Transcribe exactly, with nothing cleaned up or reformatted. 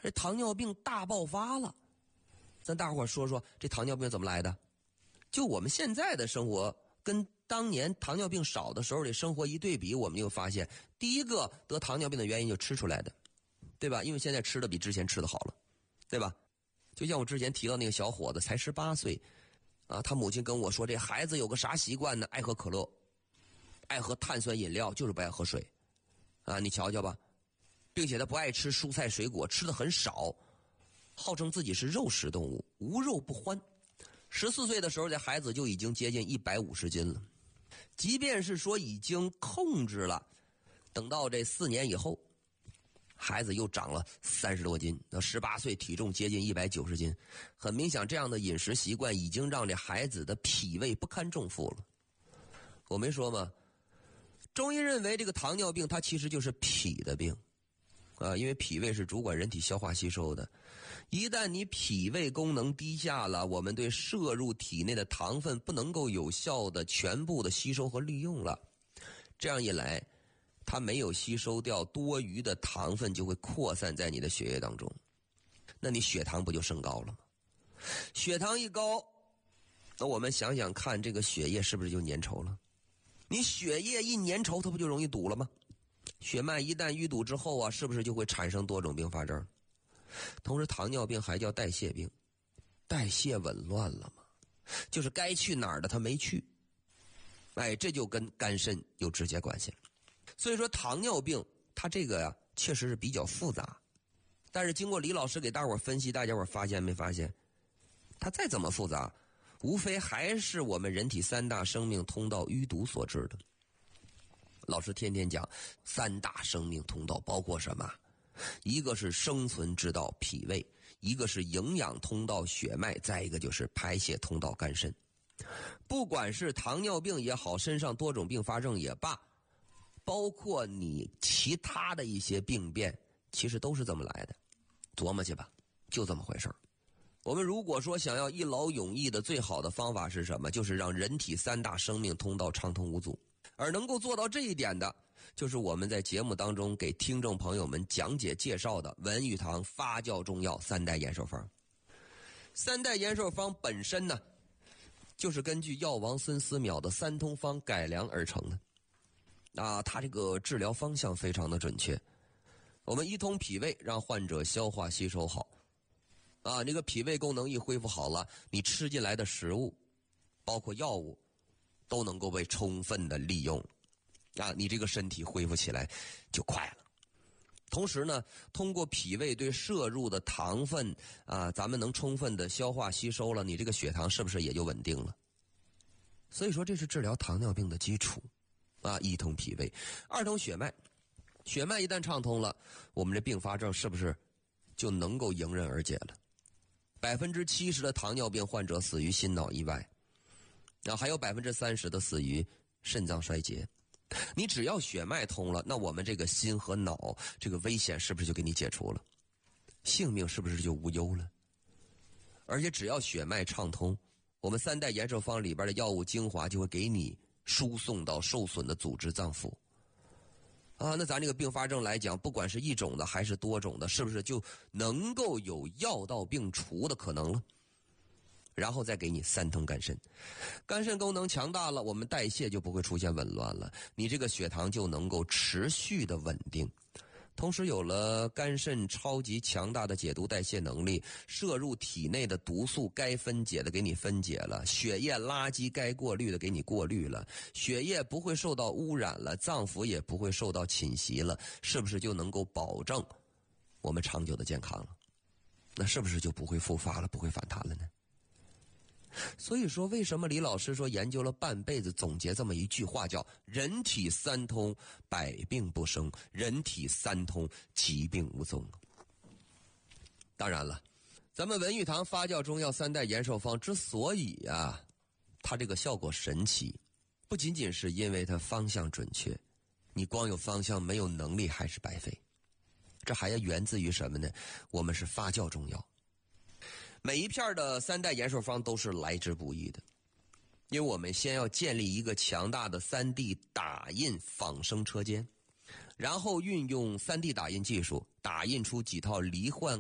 这糖尿病大爆发了。咱大伙儿说说这糖尿病怎么来的？就我们现在的生活跟当年糖尿病少的时候的生活一对比，我们就发现第一个得糖尿病的原因就吃出来的，对吧？因为现在吃的比之前吃的好了，对吧？就像我之前提到那个小伙子才十八岁啊，他母亲跟我说，这孩子有个啥习惯呢？爱喝可乐，爱喝碳酸饮料，就是不爱喝水啊！你瞧瞧吧，并且他不爱吃蔬菜水果，吃的很少，号称自己是肉食动物，无肉不欢。十四岁的时候，这孩子就已经接近一百五十斤了。即便是说已经控制了，等到这四年以后，孩子又长了三十多斤，到十八岁体重接近一百九十斤。很明显，这样的饮食习惯已经让这孩子的脾胃不堪重负了。我没说吗？中医认为这个糖尿病它其实就是脾的病啊，因为脾胃是主管人体消化吸收的。一旦你脾胃功能低下了，我们对摄入体内的糖分不能够有效的全部的吸收和利用了，这样一来，它没有吸收掉多余的糖分，就会扩散在你的血液当中，那你血糖不就升高了吗？血糖一高，那我们想想看，这个血液是不是就粘稠了？你血液一粘稠，它不就容易堵了吗？血脉一旦淤堵之后啊，是不是就会产生多种并发症？同时糖尿病还叫代谢病，代谢紊乱了嘛，就是该去哪儿的它没去，哎，这就跟肝肾有直接关系了。所以说糖尿病它这个呀确实是比较复杂，但是经过李老师给大伙儿分析，大家伙儿发现没发现，它再怎么复杂，无非还是我们人体三大生命通道淤堵所致的。老师天天讲三大生命通道包括什么？一个是生存之道脾胃，一个是营养通道血脉，再一个就是排泄通道肝肾。不管是糖尿病也好，身上多种并发症也罢，包括你其他的一些病变，其实都是这么来的。琢磨去吧，就这么回事儿。我们如果说想要一劳永逸的最好的方法是什么？就是让人体三大生命通道畅通无阻。而能够做到这一点的，就是我们在节目当中给听众朋友们讲解介绍的文玉堂发酵中药三代延寿方。三代延寿方本身呢，就是根据药王孙思邈的三通方改良而成的。啊，它这个治疗方向非常的准确。我们一通脾胃，让患者消化吸收好。啊，这个脾胃功能一恢复好了，你吃进来的食物，包括药物，都能够被充分的利用。啊，你这个身体恢复起来就快了。同时呢，通过脾胃对摄入的糖分啊，咱们能充分的消化吸收了，你这个血糖是不是也就稳定了？所以说这是治疗糖尿病的基础。啊，一通脾胃，二通血脉，血脉一旦畅通了，我们这并发症是不是就能够迎刃而解了？百分之七十的糖尿病患者死于心脑意外，然后还有百分之三十的死于肾脏衰竭。你只要血脉通了，那我们这个心和脑这个危险是不是就给你解除了？性命是不是就无忧了？而且只要血脉畅通，我们三代延寿方里边的药物精华就会给你输送到受损的组织脏腑。啊，那咱这个并发症来讲，不管是一种的还是多种的，是不是就能够有药到病除的可能了？然后再给你三通肝肾，肝肾功能强大了，我们代谢就不会出现紊乱了，你这个血糖就能够持续的稳定。同时有了肝肾超级强大的解毒代谢能力，摄入体内的毒素该分解的给你分解了，血液垃圾该过滤的给你过滤了，血液不会受到污染了，脏腑也不会受到侵袭了，是不是就能够保证我们长久的健康了？那是不是就不会复发了，不会反弹了呢？所以说，为什么李老师说研究了半辈子，总结这么一句话，叫人体三通，百病不生；人体三通，疾病无踪。当然了，咱们文玉堂发酵中药三代延寿方之所以啊，它这个效果神奇，不仅仅是因为它方向准确，你光有方向没有能力还是白费。这还要源自于什么呢？我们是发酵中药。每一片的三代延寿方都是来之不易的，因为我们先要建立一个强大的 三 D 打印仿生车间，然后运用 三 D 打印技术打印出几套罹患